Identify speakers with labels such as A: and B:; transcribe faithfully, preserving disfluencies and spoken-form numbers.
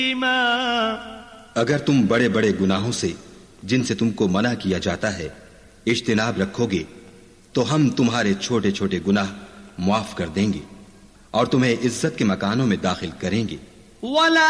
A: अगर तुम बड़े बड़े गुनाहों से जिनसे तुमको मना किया जाता है इज्तिनाब रखोगे तो हम तुम्हारे छोटे छोटे गुनाह मुआफ कर देंगे और तुम्हें इज्जत के मकानों में दाखिल करेंगे।